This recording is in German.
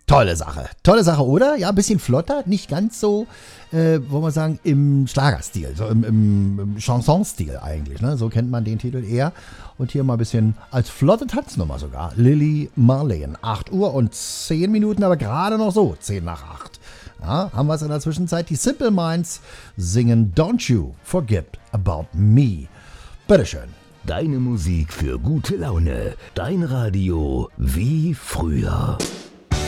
Tolle Sache, oder? Ja, ein bisschen flotter, nicht ganz so, wollen wir sagen, im Schlagerstil, so im Chansonstil eigentlich, ne? So kennt man den Titel eher. Und hier mal ein bisschen als flotte Tanznummer sogar. Lily Marlene, 8 Uhr und 10 Minuten, aber gerade noch so, 10 nach 8. Ja, haben wir es in der Zwischenzeit. Die Simple Minds singen Don't You Forget About Me. Bitteschön. Deine Musik für gute Laune. Dein Radio wie früher.